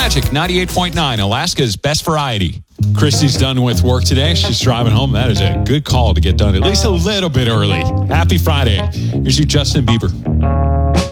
Magic 98.9, Alaska's best variety. Christy's done with work today. She's driving home. That is a good call to get done at least a little bit early. Happy Friday. Here's your Justin Bieber.